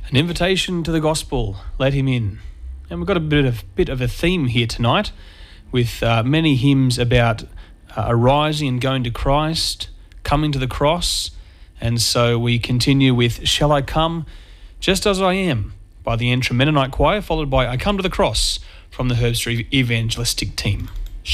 An invitation to the gospel. Let him in. And we've got a bit of a theme here tonight with many hymns about arising and going to Christ, coming to the cross. And so we continue with Shall I Come Just As I Am by the Antrim Mennonite Choir, followed by I Come to the Cross from the Herbstree Evangelistic Team.